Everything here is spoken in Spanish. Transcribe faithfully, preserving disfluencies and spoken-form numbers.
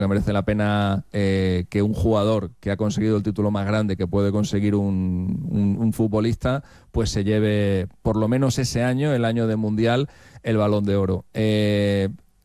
que merece la pena eh, que un jugador que ha conseguido el título más grande que puede conseguir un, un, un futbolista, pues se lleve por lo menos ese año, el año de Mundial, el Balón de Oro. Eh,